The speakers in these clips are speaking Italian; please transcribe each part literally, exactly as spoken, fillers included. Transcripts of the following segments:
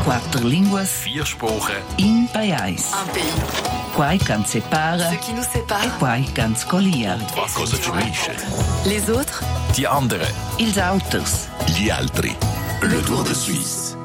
Quattro linguas. Vier Sprachen. In Payais. Un pays. Quai can separa. Ce qui nous sépare. E quai can scolia. Qualcosa ci unisce. Les autres. Die anderen. Ils auters. Gli altri. Le Tour de Suisse.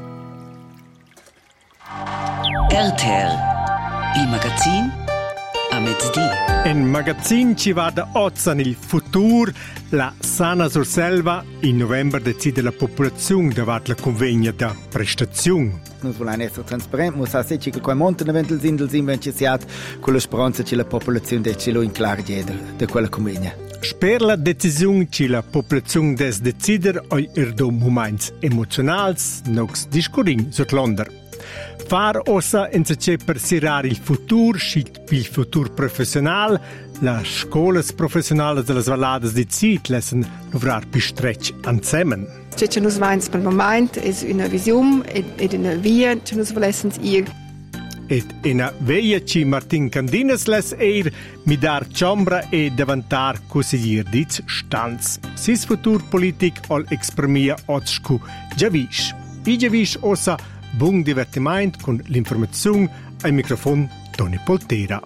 R T R. Il magazin a mezzodì. In magazin ci va da oggi nel futuro la Sana sur Selva. In novembre decide la popolazione davanti alla convegna da prestazione. Noi vogliamo essere trasparenti, ma sa se che quei monti eventuali sind del inventiciat con la speranza che la popolazione decide lo in clar dietro di quella convegna. Per la decisione che la popolazione des decider oi erdo moments emozionals nox discurin sut Londra. Far ossa in se per sirare il futuro, scilt il futuro professionale, la scuole professionali delle Valades di Zit lassen lovrar più stretch ansemen. Ce ce nus vains per moment es una visium ed, ed una via ce nus volessens ir. Et ina veia ci Martin Candines les eir mi dar ciambra e davantar consiglier diz stanz. Sis futur politic ol exprimia otscu giavish. I giavish ossa buon divertimento con l'informazione al microfono Tony Poltera.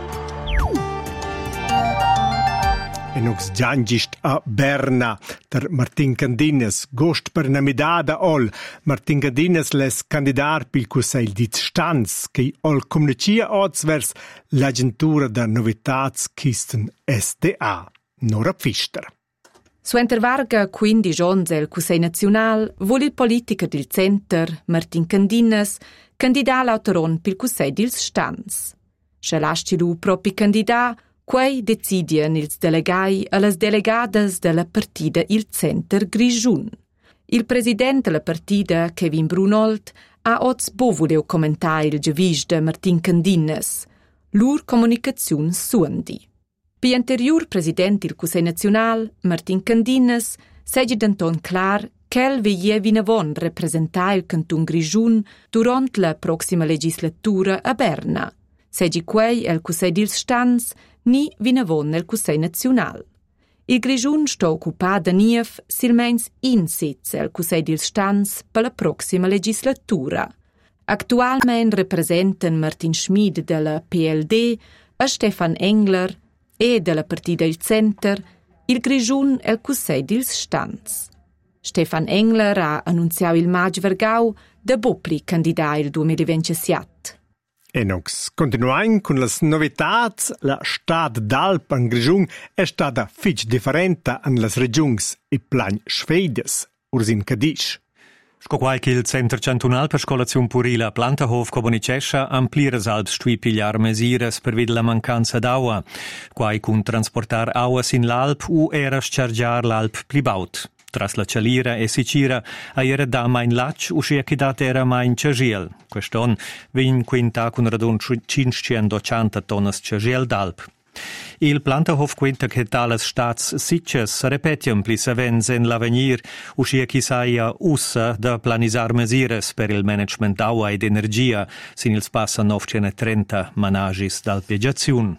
E nox giangist a Berna der Martin Candines gost per una medada ol Martin Candines les candidar pil Consiglio di Stanz che ol comunicia oz vers l'agentura da novitatskisten S D A Nora Pfister. Su intervarga quindi giorni il Consiglio Nazionale vuole il politico del Center, Martin Candines, candidare all'autoron per il Consiglio del Stanz. Se lasci lui proprio candidato, quei decidono i delegati e le delegate della partita il Center Grigiun. Il presidente della partita, Kevin Brunold, ha oggi volevo commentare il giavish di Martin Candines, lur comunicazione suondi. Per anterior presidente del Consiglio Nazionale, Martin Candines, segge d'anton clar che el veglie vinavon rappresentare il Canton Grigiun durante la prossima legislatura a Berna. Segge quei el Consiglio del Stanz ni vinavon nel Consiglio Nazionale. Il Grigiun sta occupato da nief silmeins in sitz al Consiglio del Stanz per la prossima legislatura. Attualmente rappresentano Martin Schmid della P L D e Stefan Engler e della partita Il Center, il Grigiun e il Consiglio del Stanz. Stefan Engler ha annunziato il maggio vergau da Bopli candidare il duemilaventisette. E nox continuain con le novità, la Stadt d'Alp in Grigiun è stata fitch differente in le regioni e plan Schweides, Ursin Cadisch. Sco qualche il Center Cantonal per scolazione purila Plantahof comunicescha ampliare alp stui pigliar mesires per vid la mancanza d'acqua, quai cun transportar acqua sin l'Alp u era schargiar l'Alp plibaut. Tras la cialira e sicira a era da main lac uscia che dat era main ciagiel. Queston vin quinta con radun cinquecentocanta tonnes ciagiel d'Alp. Il Plantahof quinta che tales stats sitches repetiam plis avens en l'avenir, uscia chi saia ussa da planisar mesires per il management d'acqua ed energia sin ils passa novecentotrenta managis d'alpeggiaziun.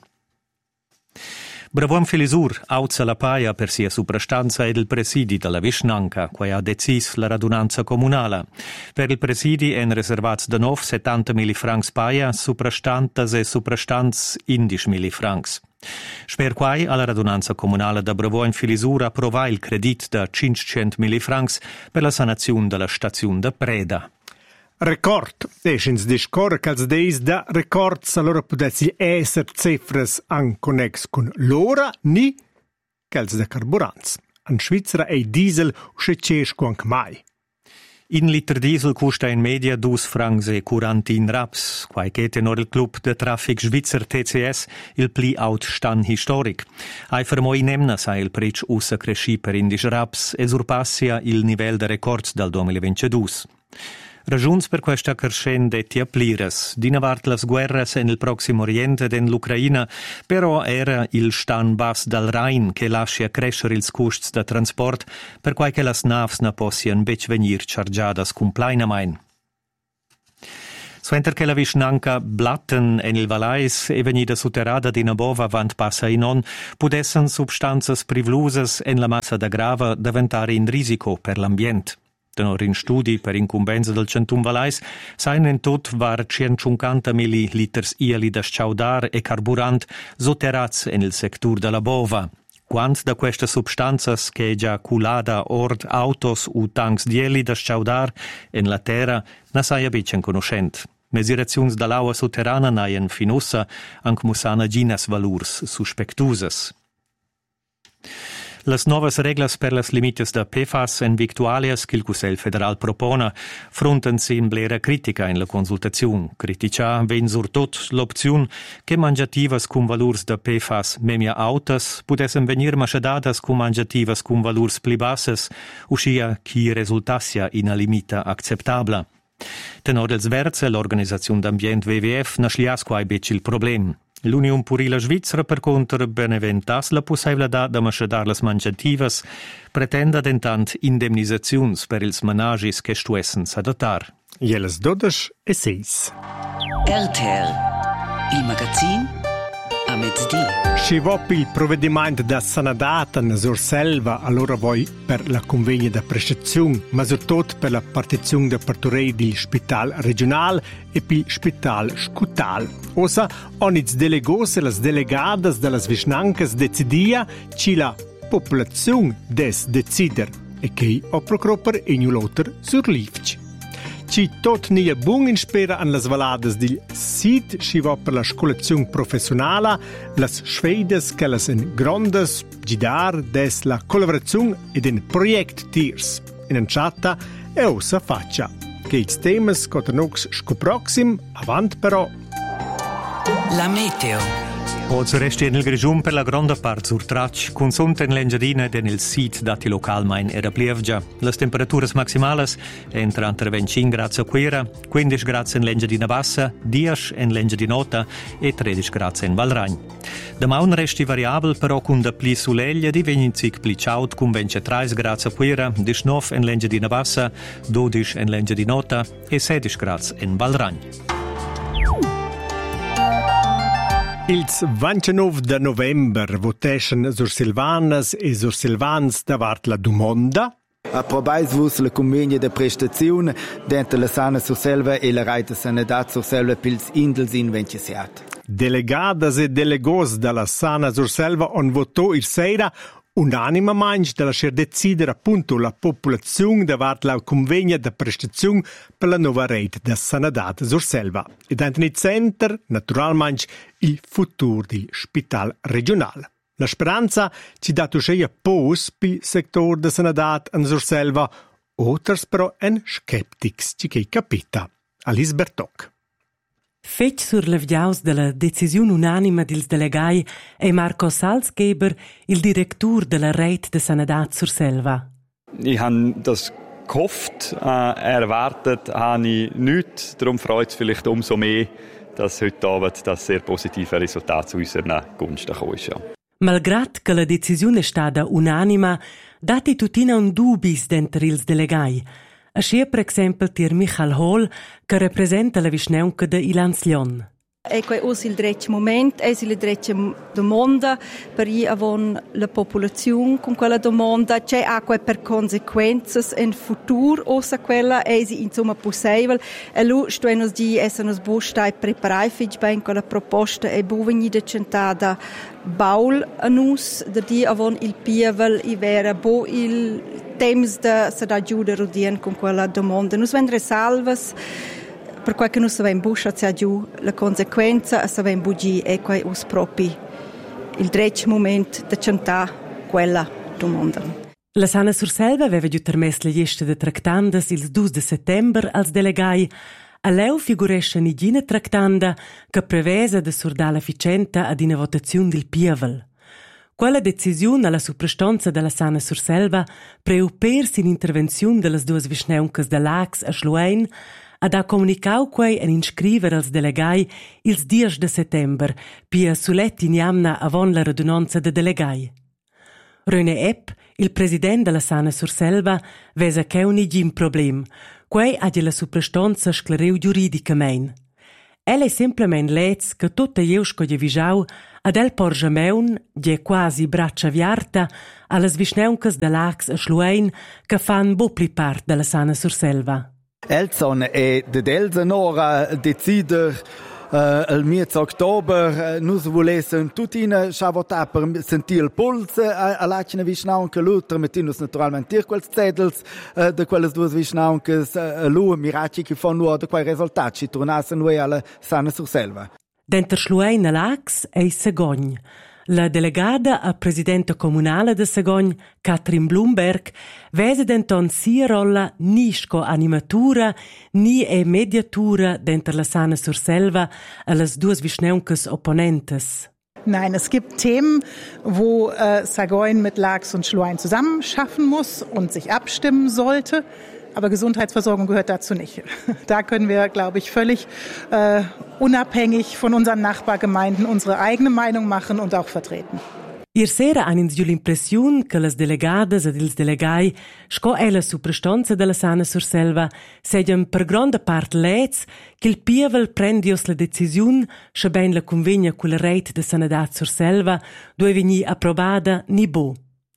Bravom Filisur auzza la paia per sia suprastanza ed il presidi della Vishnanca, quai ha decis la radunanza comunala. Per il presidi en reservats de nov settanta mili francs paia, suprastantas e suprastants indisch mili francs. Sper quai alla radunanza comunale da Bravom Filisur approva il credit da cinquecento mili francs per la sanazione della stazione da Preda. Record. Eschens discorre che als deis da records allora potessi esser cifras an connex con l'ora ni che als da carburants. An Svizzera e diesel uscecesco anche mai. In liter diesel costa in media due francs e quarantin raps, quai che tenor il club de traffic Svizzer T C S il pli out stan historic. Ai fermoi nemna sa il prec ussa cresci per indici raps e surpassia il livello de records dal duemilaventidue. Ragiuns per questa crescente ti applires. Dinavart las guerras en il Proximo Oriente ed en l'Ucraina, però era il stan bas dal Rhein che lascia crescere ils costs da transport per quai che las navs na possian bec venir chargiadas cum plainamain. Suenter che la Vishnanca blatten en il Valais e venida suterrada di Nabova vant passa in on, pudessen substanzas privlusas en la massa da grava diventare in risico per l'ambient. Tenor in studi per incumbenza del Centum Valais, sain in tot var centocinquanta milliliters ieli da sciaudar e carburant sotterrats en il sector della bova. Quant da queste substanzas che già culada ord autos u tanks dieli da sciaudar en la terra na saia bicen conoscent. Mesiraziuns dall'aua sotterrana naien finussa anc musana ginas valurs suspectusas. Las novas reglas per las limites da P F A S en victualias che il Cussel federal propona fronten si in blera critica in la consultazione. Critica ven sur tot l'opziun che mangiativas cum valurs da P F A S memia autas pudessem venir machadadas cum mangiativas cum valurs pli basses, uscia chi resultassia in a limita acceptabla. Tenor dels verze, l'Organizzazione d'Ambient W W F naslias quai bec il problem. L'Union Purila Svizzera, per contra, beneventas la possibilità de machadar las mangiativas, pretenda dentant indemnisaziuns per ils menagis che stuessen s'adatar. Jeles dodesh e seis. R T R, il magazin a mezzodì. Se vop il provvedimento da sanadata na Surselva, allora voi per la convegna da prestazione, ma soprattutto per la partizione da partorei del spital regionale e per il spital scutal. Osa, ogni delegose las delegadas de las visnancas decidia ci la popolazione des decider e che ho procropper e nuloter sur livci. Ci tot nia bun in spera an las valadas del sit ci va per la scolazione professionale, las sfeidas che las en grandes gidar des la collaborazione ed in project tiers. In en chatta e ossa faccia. Che i temas cotanox scoproxim avant però. La meteo. Oggi resti nel grigium per la grande parte sur traccia, con sonte in l'engiadina e nel sit dati localmain era plievgia. Le temperature maximali entrano tra venticinque gradi a Quera, quindici gradi in l'engiadina bassa, dieci in l'engiadina nota e tredici gradi in Valragn. Demà un resti variabile però con da pli soleglia di venticinque pli ciaut con ventitré gradi a Quera, diciannove in l'engiadina bassa, dodici in l'engiadina nota e sedici gradi in Valragn. Ils ventinove de november voteschen Sursilvanas e Sursilvans davart la domanda. Approvais vus la convegna de prestazione dentro la Sana Surselva e la Reita Sanadat Surselva pils indels in venciasiat. Delegadas e delegos dalla Sana Surselva on votò il sera unanimamente della scer decidere appunto la popolazione davart la convegna de prestazione per la nuova rete da Sanadat Surselva. Ed anche nel center, naturalmente, il futuro del spital regionale. La speranza ci dà uscire pos per settore da Sanadat in Surselva, otters però en skeptics ci che capita. Alice Bertoc. Fetg sur l'avgiaus della decisione unanima dils delegai è Marco Salzgeber, il direttur della rete de Sanadat Surselva. Ich habe das gehofft, äh, erwartet habe ich nichts. Darum freut es vielleicht umso mehr, dass heute Abend das sehr positive Resultat zu unserer Gunsten gekommen ist. Ja. Malgrad che la decisione è stata unanima, dati tutina un dubis dentro ils delegai. Ascia per esempio tir Michael Hall, che rappresenta la visneunca de Ilans Lion. Ecco è il drecce momento, è il drecce domanda per i avon la popolazione con quella domanda c'è acqua per conseguenze in futuro o se quella è insomma possibile e lu sto nos di essere nos bustai preparai fich ben con la proposta e buveni de centada baul anus de di avon il pievel i vera bo il temps de se da giuda rodien con quella domanda nos vendre salvas per quel che non sapevamo buscia c'è giù la conseguenza e sapevamo bugi e quei us propi il drecce momento di cantare quella domanda. La Sana Surselva aveva giù permesso la lista de tractandas il due de settembre als delegai. A leu figuresce nigina tractanda che prevesa de surdala ficenta ad una votazione del pievel. Quella decisione alla suprastanza della Sana Surselva preupersi in intervenzione delle due visneuncas de Lax a Schluein ad ha comunicau quei en inscriver als delegai ils dies de settember pia suletti niamna avon la radunanza de delegai. René Epp, il president della Sana Surselva, vesa che un igim problem, quei ha la suprastanza sclereu giuridicamein. El è semplicemente lez che tutta iusco di visau ad el porge meun, die quasi braccia viarta, alle svisneuncas de lax a Schluein che fan bopli part della sana surselva. Elson è de Elsenora decider Uh, il mese di ottobre uh, noi volessimo tutti in schavotà per sentire il polso a, a l'acina visnaunca l'altra mettendo naturalmente quei zetels uh, di quelle due visnaunche uh, lui miracci che fanno da quei risultati ci tornassero noi alla sana surselva. Dentro Schluein Lax è Segogn. La delegata a presidente comunale de Segogn, Katrin Blumberg, vese denton sia rolla nisco animatura ni e mediatura dentro la sana surselva alle due visneuncas opponentes. Nein, es gibt Themen, wo äh, Sagoin mit Lax und Schluein zusammen schaffen muss und sich abstimmen sollte. Aber Gesundheitsversorgung gehört dazu nicht. Da können wir, glaube ich, völlig äh, unabhängig von unseren Nachbargemeinden unsere eigene Meinung machen und auch vertreten. Ir sera han ins giù l'impressiun che las delegadas ed ils delegai sco è la suprastanza della sana surselva segian per grande part lez che il pievel prendios la decisiun sche ben la convegna culla reit de sanadat surselva dove vegni approvada ni bo.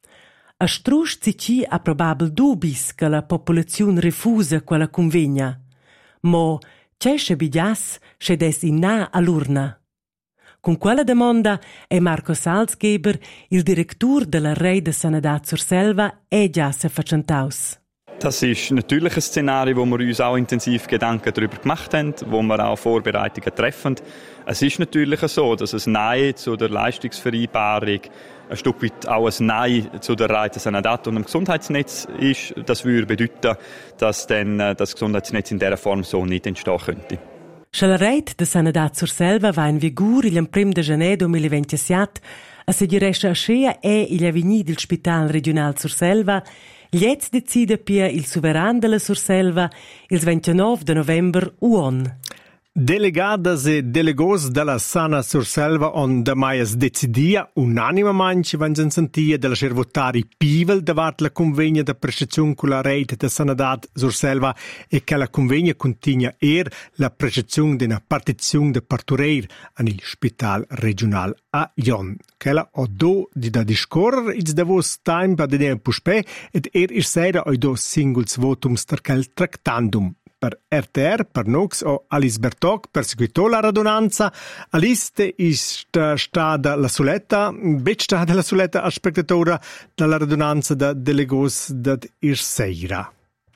A strusch zici ha probabel dubis che la popolazione refusa quella convegna. Mo c'esce bigias se des in na all'urna. Con quella domanda è Marco Salzgeber, il direttur della Rei de Sanadat Surselva, è già se facentaus. Das ist natürlich ein Szenario, wo wir uns auch intensiv Gedanken darüber gemacht haben, wo wir auch Vorbereitungen treffen. Es ist natürlich so, dass ein Nein zu der Leistungsvereinbarung ein Stück weit auch ein Nein zu der Rei de Sanadat und dem Gesundheitsnetz ist. Das würde bedeuten, dass dann das Gesundheitsnetz in dieser Form so nicht entstehen könnte. Se la reit de Sanadat Surselva va in vigor il prim de gener duemilaventisette, a se diresce a scea è il avveni del Spital Regional Surselva, Liez decide pia il Suveran della Surselva il ventinove de november uon. Delegadas e delegos della sana surselva on da maias decidia unanimamente vanno sentia della servotari pivel davart la convegna da prestazione con la rete da sanadat surselva e che la convegna continua er la prestazione di una partizione de partureir nel Spital Regional a Jon. Che la ho do di da discorrer it's da vos time per de puspe ed er is sera oi do singles votums ter quel tractandum. Per R T R, per Nox o Alice Bertoc, perseguitò la radunanza. Alice è stata la soletta, bet stata la soletta a spettatore della radunanza da delegos da Irseira.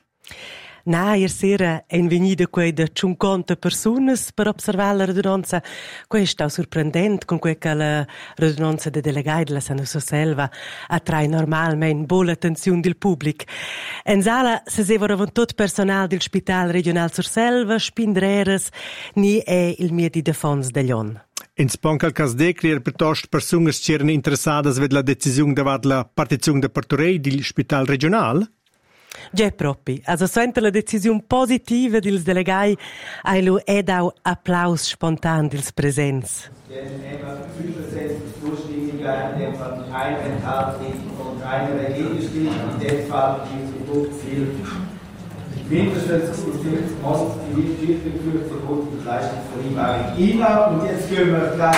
Na, ieri sera è venuta quei da cinquanta persone per osservare la radunanza. Questo è sorprendente con quella che la radunanza dei delegati della Sana Surselva attrae normalmente buona attenzione del pubblico. In sala si sedevano tutto il personale del Spital Regional Surselva, spindreres, ni è il mio di defons degli on. In Sponcal Casdecri er piuttosto persone che erano interessate per la decisione davanti la partizione da partorei del Spital Regional? Già proprio, also sente la decisione positiva dels delegati, hai lo ed auch Applaus spontan dels presents. fünfundsiebzig Zustimmungen, in dem Fall eine Enthaltung und eine Gegenstimme, in dem Fall die Produktziel. Mindestens ist die Geschichte geführt zur Grund- und Leistungsvereinbarung I N A. Und jetzt gehen wir gleich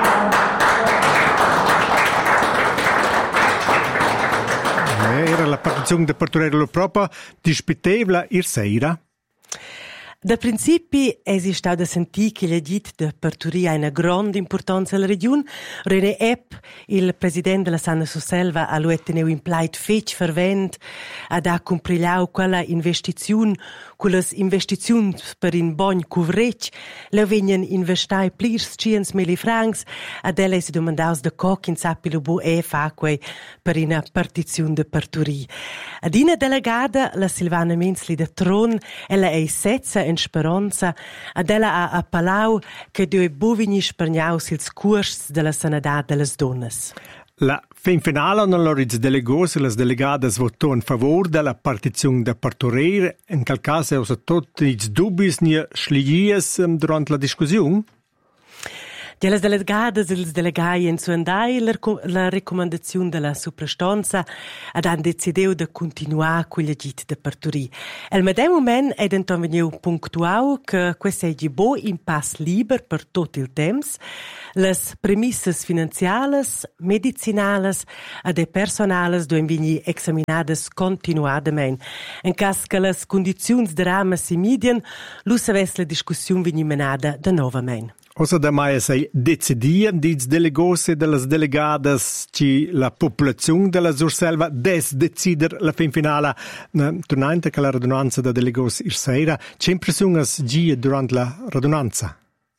Era la partizione da partorello proprio disputevla Irseira. Da principi esiste da sentire che le dit de parturia una grande importanza alla regione. René Epp, il presidente della Sana Surselva, ha lo tenuto in plait fech fervent, ad ha comprigliau quella investizione, quelle investizioni per in bon coverage, le venien investai plirs ciens mili francs, ad ella si domandaus de coc in sapilo bu e fa quei per una partizione de parturia. Ad ina delegada, la Silvana Menzli de Tron, ella è setza in speranza, ad ella ha appalau che due bovini sperniaus ils curs della sanità delle donnes. La fin finale non lo riz delegos e le delegate votò in favore della partizione da partorire, in quel caso è tutti i dubbi ni schligies durante la discussione? Ja, les delegades e els delegai in su andai la, la recomandazione della suprastanza ad han decidiu de continuar con l'agit de parturì. El medem moment è denton veniu punctuau che questo è bo in pass liber per tot il temps. Les premisses finanziales, medicinales ed e personales duen vegni examinades continuadament. In cas che les condizions de rama si midien, lu saves la discussion vegni menada de novament. Osa da mai sei decidia dits delegose de las delegadas ci la popolazione della Surselva des decider la fin finale tornante che la radunanza da delegos ir sera c'è impressione gie durante la radunanza.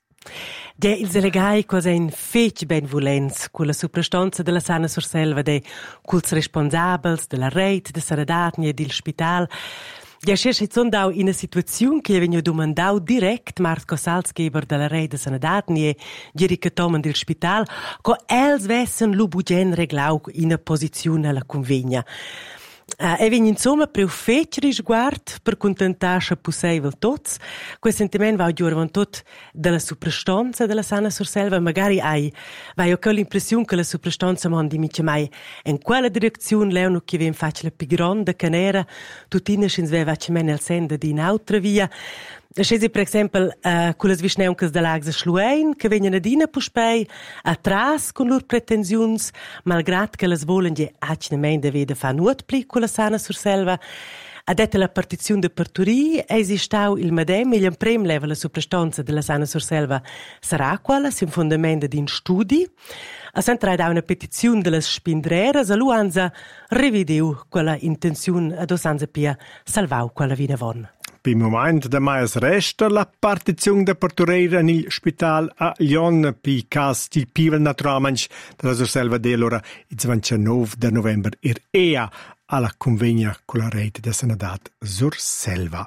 Ja, ils delegai quasi in fech benvolents con la suprastanza della sana Surselva de culs responsabels della reit de sanadatni e del spital. Ja, c'è zondau in una situazione che vegno domandau direct Marco Salzgeber della rei de sanadatni e Gerika Toman del spital, co els vessen lu bugen reglau in una posizione alla convegna. Uh, e vegn insomma preu fetg risguard per contentascha possibile tots. Quel sentiment va giurvan tot della suprastanza della sana Surselva. Magari hai vai anche l'impressione che la suprastanza mondi mica mai in quella direzione leuno che ven faccia la più grande canera tutina schins ve faccia nel senda di un'altra via. Scesi per esempio uh, con le svisneuncas dell'Agsa Schluein che vengono adina puspei atras con loro pretensioni malgrado che les volen je acnamente vede fa nuot pli con la sana Surselva. Adette la partizione de parturie esistau il medem il prem leva la suprastanza della sana Surselva sarà quella sin fondamento di un studi. A s'entrà da una petizione delle spindreras a luanza revideu quella intenzione ad osanza pia salvau quella vina von. Per il momento da mai resta la partizione da partureira nel spital a Lyon per cas di pivel naturalmente della Surselva dell'ora il ventinove di novembre er ea alla convegna con la rete da sanadat Surselva.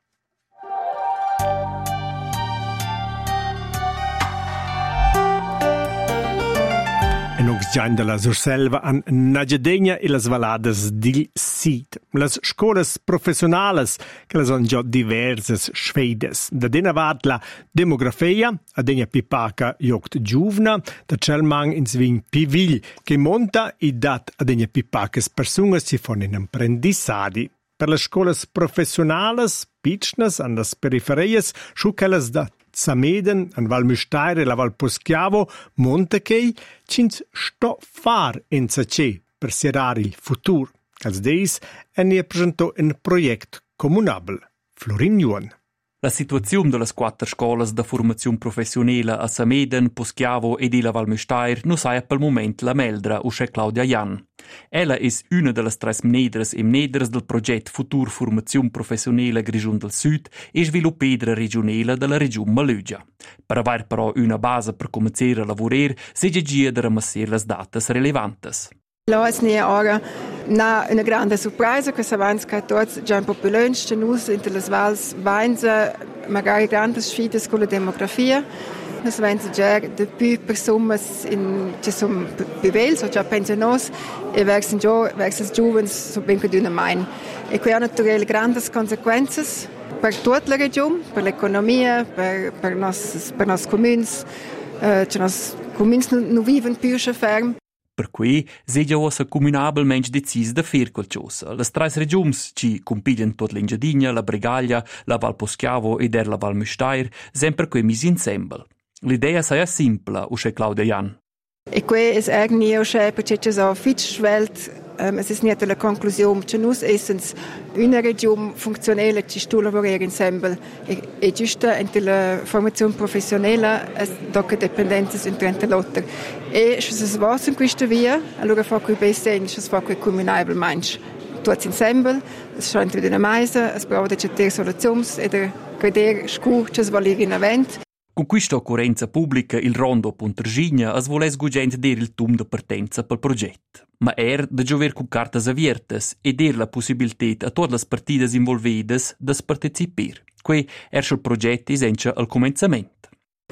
E non già della Surselva an Nagedegna e las valades di Sid. Las scuolas professionales che le sono già diverses sfedes. Da dena vart la demografia, a degna pipaca jogt giuvna, da celmang in svin pivil che monta i dat a degna pipacas personas si fanno in apprendissadi. Per le scuolas professionales, pitchnas an las periferias, schukelas da Sameden, an Val Müstair e la Val Poschiavo, Montechei, cins sto far in sace per serare il futur. Als deis e ne presentò un project comunabel. Florin Juan. La situazione delle quattro scuole di formazione professionale a Sameden, Poschiavo e la Val Müstair non sa per il momento la meldra usce Claudia Jan. Ella è una delle tre menedres e menedres del progetto Futur Formazione Professionale Grigion del Sud e sviluppedra regionale della regione Malugia. Per avere però una base per cominciare a lavorare, si già di ramassare le date rilevanti. La es nie ora na una grande surpresa che s'avanza che tots già un po' più lunch nus in les vals vainza magari grandi sfide con la demografia. Nos vainza già de più persone in ci sono più vels o già pensionos e versen già versen giovens so ben che d'una main. E qui ha naturalmente grandi conseguenze per tutta la regione, per l'economia, per per nos per nos communes, eh, ci nos communes non vivono più ferm. Per cui si già ossa comunabilmente decis da fer qualcosa. Le tre regioni ci compigliano tutta l'Engiadina, la Bregaglia, la Val Poschiavo e der la Val Müstair, sempre qui misi insieme. L'idea sia simple, usce Claudia Jan. E qui è eigentlich auch perché ci sono fitschwelt, um, es ist nicht la conclusione, che noi essens una regione funzionale ci sto lavorare insieme e, e giusto in la formazione professionale dopo dipendenze entre l'altro. E se si va in questa via, allora fa qui bene, se si fa qui comunabile manch. Tutti insieme, es scheint wieder eine Meise, es braucht eine Solution e da vedere scur che si vuole in event. Con questa occorrenza pubblica il rondo Pontergigna es voles gugent der il tum de partenza pel progetto. Ma er de giover cu cartas aviertas e der la possibilitat a tutte le partidas involvidas de partecipar. Que er il progetto esence al començament.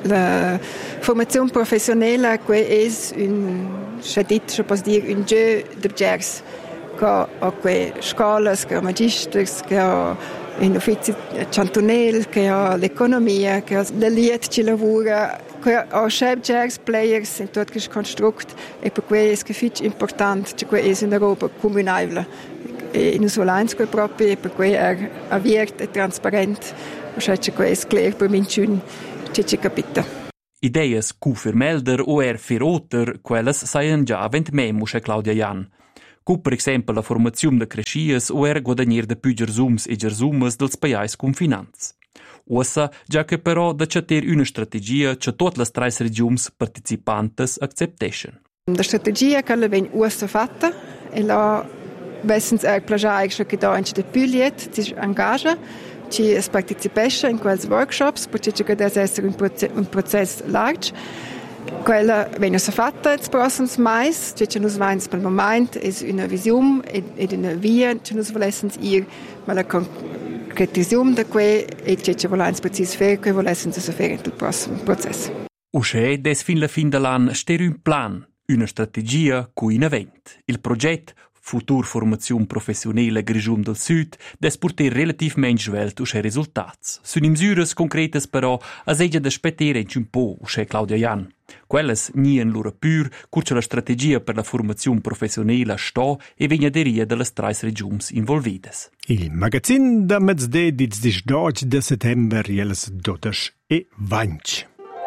La formazione professionale que es un chadit, je peux dire, un jeu de jazz. Che ha que scuolas, che ha magisters, che ha in uffizi cantonel, che ha l'economia, che ha le liet ci lavora Auch Chef Jazz Players in tutto questo costruct e per cui è che importante che è una roba comunale e non solo eins che proprio e per cui è aperto e trasparente e che è chiaro per minchun che ci capita. Ideas cu für Melder o er für Otter, quelles seien già vent memusche Claudia Jan. Cu per esempio la formazione de crescias o er guadagnier de più gersums e gersumas dels paiais confinants. Ossa, già che però da chatter una strategia che tutte le tre regioni partecipantes accepteschen. La strategia che la ven ossa fatta e la vessens er plagiare che da in de Püliet si engagea, ci participesce in quels workshops, perché che deve essere un, proce- un processo largo. Quella viene fatta il prossimo mais, che nos vens per il momento è una visione ed una via che nos volessens ir, ma la concretizzazione di quei e che ci volessens precis fare, che volessens so fare nel prossimo processo. Usce des fin la fin dell'anno ster un plan, una strategia cu in event. Il progetto Futur Formazione Professionelle Grigium del Sud des porter relativ menys svelt usce resultats. Sun misures concretes però a seggia da spettere in un po' usce Claudia Jan. Quelles nien lura pur, curce la strategia per la formazione professionale sto e vegnaderia delle tre regioni involvides. Il magazin da mezz'de diz dis dodici de settember jeles dodici e venti.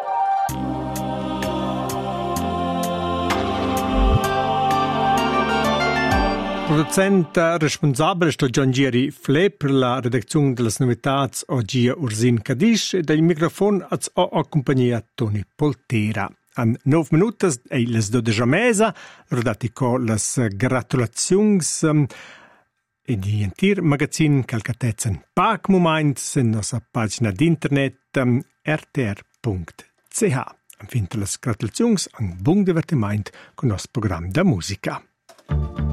Producent responsabile sto Giangieri Fle per la redazione delle novità oggi Ursin Cadisch e dal microfono o accompagnato Toni Poltera. An nove minuti e le dodici mesa, rodati con le gratulazioni e di entir magazin calcatezen pac moment in nostra pagina d'internet um, r t r punto c h. Am fin le gratulazioni un buon divertimento con il nostro programma da musica.